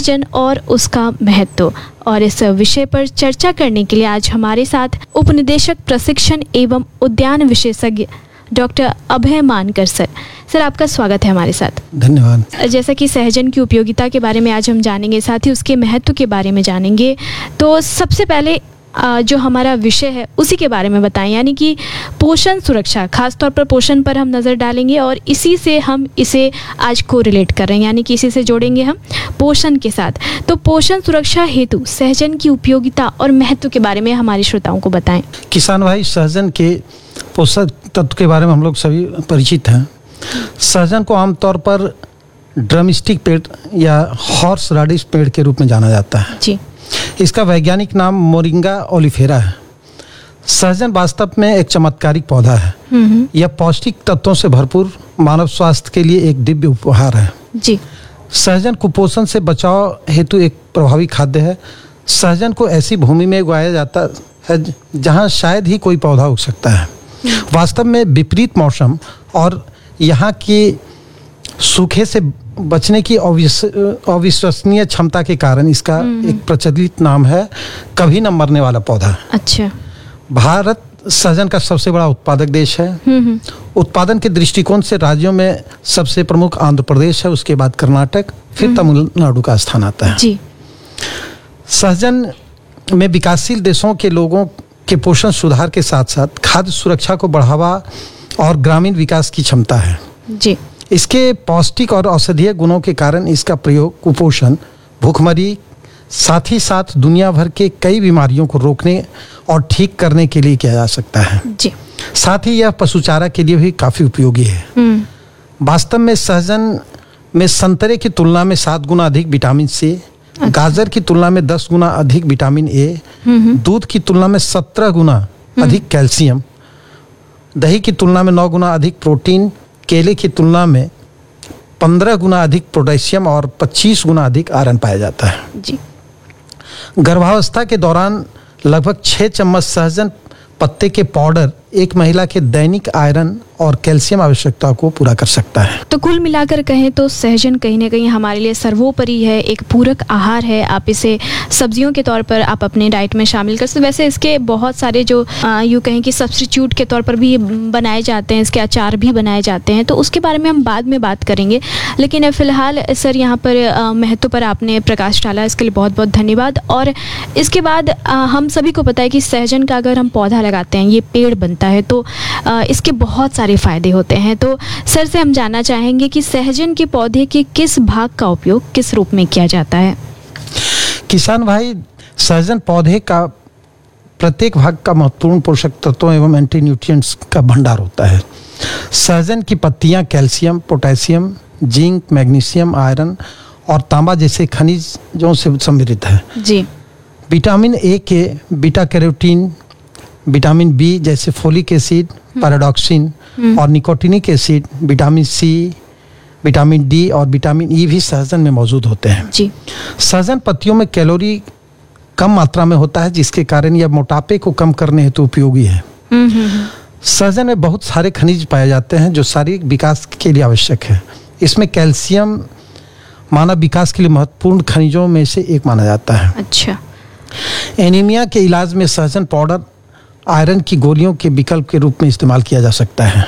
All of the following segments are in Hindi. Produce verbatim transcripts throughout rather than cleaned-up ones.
सहजन और उसका महत्व। और इस विषय पर चर्चा करने के लिए आज हमारे साथ उपनिदेशक प्रशिक्षण एवं उद्यान विशेषज्ञ डॉक्टर अभय मानकर सर सर आपका स्वागत है हमारे साथ। धन्यवाद। जैसा कि सहजन की उपयोगिता के बारे में आज हम जानेंगे, साथ ही उसके महत्व के बारे में जानेंगे। तो सबसे पहले जो हमारा विषय है उसी के बारे में बताएं, यानी कि पोषण सुरक्षा। खासतौर पर पोषण पर हम नज़र डालेंगे और इसी से हम इसे आज को रिलेट कर रहे हैं, यानी कि इसी से जोड़ेंगे हम पोषण के साथ। तो पोषण सुरक्षा हेतु सहजन की उपयोगिता और महत्व के बारे में हमारे श्रोताओं को बताएं। किसान भाई, सहजन के पोषक तत्व के बारे में हम लोग सभी परिचित हैं। सहजन को आमतौर पर ड्रमस्टिक पेड़ या हॉर्स राडिश पेड़ के रूप में जाना जाता है जी। इसका वैज्ञानिक नाम मोरिंगा ओलिफेरा है। सहजन वास्तव में एक चमत्कारिक पौधा है। यह पौष्टिक तत्वों से भरपूर मानव स्वास्थ्य के लिए एक दिव्य उपहार है जी। सहजन कुपोषण से बचाव हेतु एक प्रभावी खाद्य है। सहजन को ऐसी भूमि में उगाया जाता है जहां शायद ही कोई पौधा उग सकता है। वास्तव में विपरीत मौसम और यहाँ की सूखे से बचने की अविश्वसनीय क्षमता के कारण इसका एक प्रचलित नाम है कभी न मरने वाला पौधा। अच्छा। भारत सहजन का सबसे बड़ा उत्पादक देश है। उत्पादन के दृष्टिकोण से राज्यों में सबसे प्रमुख आंध्र प्रदेश है, उसके बाद कर्नाटक, फिर तमिलनाडु का स्थान आता है जी। सहजन में विकासशील देशों के लोगों के पोषण सुधार के साथ साथ खाद्य सुरक्षा को बढ़ावा और ग्रामीण विकास की क्षमता है जी। इसके पौष्टिक और औषधीय गुणों के कारण इसका प्रयोग कुपोषण, भूखमरी, साथ ही साथ दुनिया भर के कई बीमारियों को रोकने और ठीक करने के लिए किया जा सकता है जी। साथ ही यह पशुचारा के लिए भी काफी उपयोगी है। वास्तव में सहजन में संतरे की तुलना में सात गुना अधिक विटामिन सी, अच्छा। गाजर की तुलना में दस गुना अधिक विटामिन ए, दूध की तुलना में सत्रह गुना अधिक कैल्शियम, दही की तुलना में नौ गुना अधिक प्रोटीन, केले की तुलना में पंद्रह गुना अधिक पोटेशियम और पच्चीस गुना अधिक आयरन पाया जाता है जी। गर्भावस्था के दौरान लगभग छः चम्मच सहजन पत्ते के पाउडर एक महिला के दैनिक आयरन और कैल्शियम आवश्यकता को पूरा कर सकता है। तो कुल मिलाकर कहें तो सहजन कहीं ना कहीं हमारे लिए सर्वोपरि है, एक पूरक आहार है। आप इसे सब्जियों के तौर पर आप अपने डाइट में शामिल कर सकते। वैसे इसके बहुत सारे जो यूँ कहें कि सब्स्टिट्यूट के तौर पर भी बनाए जाते हैं, इसके अचार भी बनाए जाते हैं, तो उसके बारे में हम बाद में बात करेंगे। लेकिन फ़िलहाल सर यहाँ पर महत्व पर आपने प्रकाश डाला, इसके लिए बहुत बहुत धन्यवाद। और इसके बाद आ, हम सभी को पता है कि सहजन का अगर हम पौधा लगाते हैं, ये पेड़ बनता है, तो आ, इसके बहुत सारे फ़ायदे होते हैं। तो सर से हम जानना चाहेंगे कि सहजन के पौधे के किस भाग का उपयोग किस रूप में किया जाता है। किसान भाई, सहजन पौधे का प्रत्येक भाग का महत्वपूर्ण पोषक तत्वों एवं एंटी न्यूट्रिएंट्स का भंडार होता है। सहजन की पत्तियां calcium, potassium, zinc, magnesium, iron और तांबा जैसे खनिजों से समृद्ध है जी। विटामिन ए के बीटा कैरोटीन, विटामिन बी जैसे फोलिक एसिड, पैराडॉक्सिन और nicotinic acid, vitamin C, vitamin D और विटामिन ई भी सहजन में मौजूद होते हैं जी। सहजन पत्तियों में कैलोरी कम मात्रा में होता है, जिसके कारण यह मोटापे को कम करने हेतु तो उपयोगी है। सहजन में बहुत सारे खनिज पाए जाते हैं जो शारीरिक विकास के लिए आवश्यक है। इसमें कैल्शियम मानव विकास के लिए महत्वपूर्ण खनिजों में से एक माना जाता है। अच्छा। एनीमिया के इलाज में सहजन पाउडर आयरन की गोलियों के विकल्प के रूप में इस्तेमाल किया जा सकता है।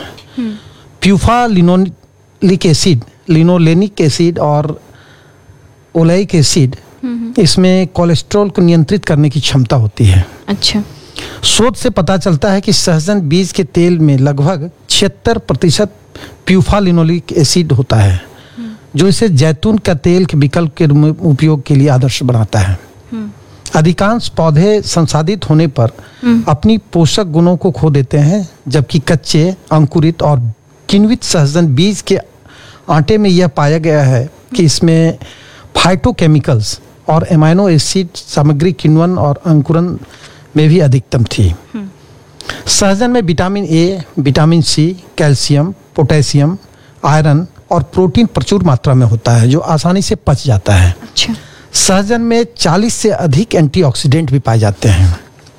प्यूफालिनोलिक एसिड, लिनोलेनिक एसिड और ओलेइक एसिड, इसमें कोलेस्ट्रॉल को नियंत्रित करने की क्षमता होती है। अच्छा। शोध से पता चलता है कि सहजन बीज के तेल में लगभग छिहत्तर प्रतिशत प्यूफालिनोलिक एसिड होता है, जो इसे जैतून का तेल के विकल्प के रूप में उपयोग के लिए आदर्श बनाता है। अधिकांश पौधे संसाधित होने पर अपनी पोषक गुणों को खो देते हैं, जबकि कच्चे, अंकुरित और किण्वित सहजन बीज के आटे में यह पाया गया है कि इसमें फाइटोकेमिकल्स और एमाइनो एसिड सामग्री किण्वन और अंकुरन में भी अधिकतम थी। सहजन में vitamin A, vitamin C, calcium, potassium, iron और प्रोटीन प्रचुर मात्रा में होता है, जो आसानी से पच जाता है। अच्छा। सहजन में चालीस से अधिक एंटीऑक्सीडेंट भी पाए जाते हैं।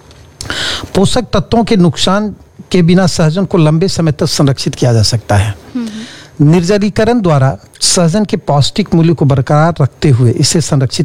पोषक तत्वों के नुकसान के बिना सहजन को लंबे समय तक संरक्षित किया जा सकता है। निर्जलीकरण द्वारा सहजन के पौष्टिक मूल्य को बरकरार रखते हुए इसे संरक्षित